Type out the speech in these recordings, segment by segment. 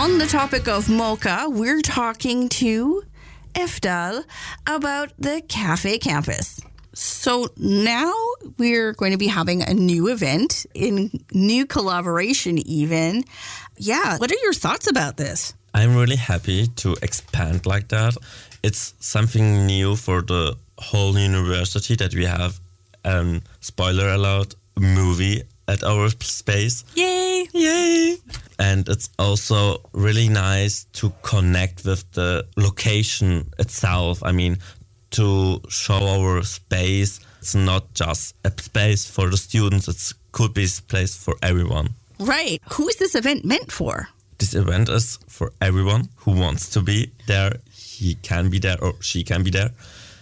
On the topic of mocha, we're talking to Efdal about the Cafe Campus. So now we're going to be having a new event, in new collaboration even. Yeah, what are your thoughts about this? I'm really happy to expand like that. It's something new for the whole university that we have, spoiler alert, a movie at our space. Yay! Yay! And it's also really nice to connect with the location itself. I mean, to show our space. It's not just a space for the students. It could be a place for everyone. Right. Who is this event meant for? This event is for everyone who wants to be there. He can be there or she can be there.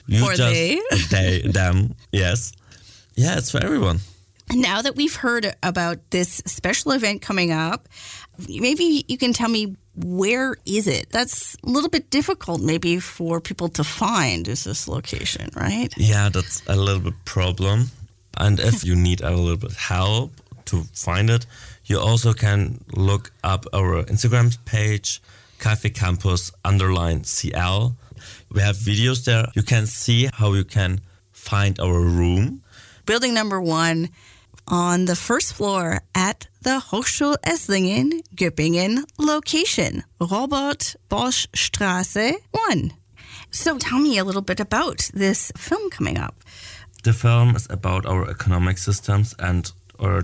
They, them, yes. Yeah, it's for everyone. Now that we've heard about this special event coming up, maybe you can tell me, where is it? That's a little bit difficult maybe for people to find, is this location, right? Yeah, that's a little bit problem. And if you need a little bit help to find it, you also can look up our Instagram page, Cafe Campus _CL. We have videos there. You can see how you can find our room. Building number 1 on the first floor at the Hochschule Esslingen, Göppingen location, Robert Bosch Straße 1. So tell me a little bit about this film coming up. The film is about our economic systems and our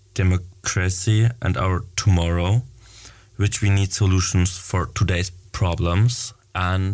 democracy and our tomorrow, which we need solutions for today's problems. And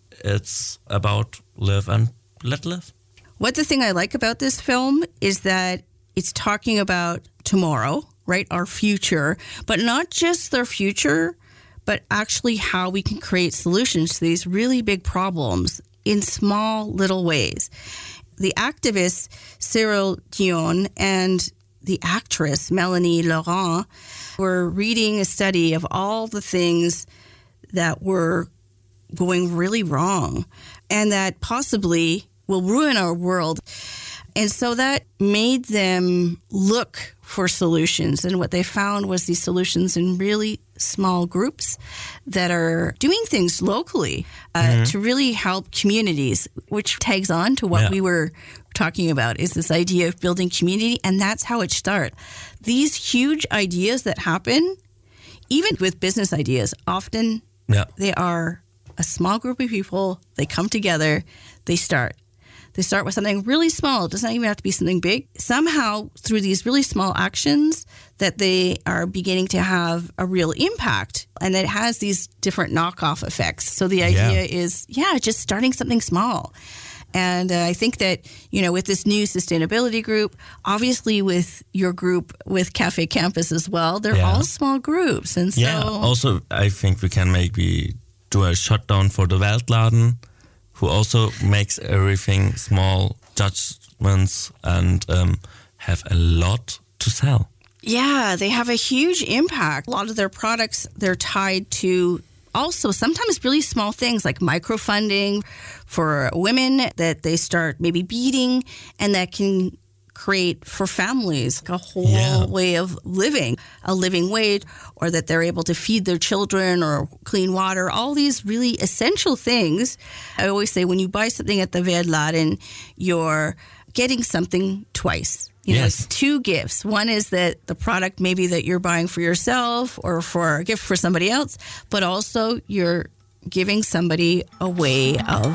it's about live and let live. What the thing I like about this film is that it's talking about tomorrow, right? Our future, but not just their future, but actually how we can create solutions to these really big problems in small little ways. The activist Cyril Dion and the actress Melanie Laurent were reading a study of all the things that were going really wrong and that possibly will ruin our world. And so that made them look for solutions. And what they found was these solutions in really small groups that are doing things locally to really help communities, which tags on to what we were talking about, is this idea of building community. And that's how it starts. These huge ideas that happen, even with business ideas, often they are a small group of people. They come together, they start. They start with something really small. It doesn't even have to be something big. Somehow, through these really small actions, that they are beginning to have a real impact. And that has these different knockoff effects. So the idea is, just starting something small. And I think that, with this new sustainability group, obviously with your group, with Cafe Campus as well, they're all small groups. And so also, I think we can maybe do a shutdown for the Weltladen, who also makes everything small judgments and have a lot to sell. Yeah, they have a huge impact. A lot of their products, they're tied to also sometimes really small things like microfunding for women that they start maybe beading, and that can create for families a whole way of living, a living wage, or that they're able to feed their children or clean water, all these really essential things. I always say when you buy something at the Weltladen, you're getting something twice. It's 2 gifts. One is that the product maybe that you're buying for yourself or for a gift for somebody else, but also you're giving somebody a way of